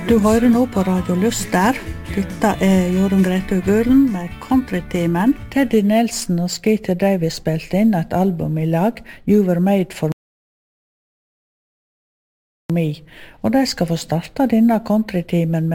Du hører nå på Radio Lyster. Dette Jorunn Grete Gulen med countrytimen. Teddy Nelson og Skeeter Davis spilte inn et album I lag, You Were Made For Me. Og de skal få starte denne countrytimen med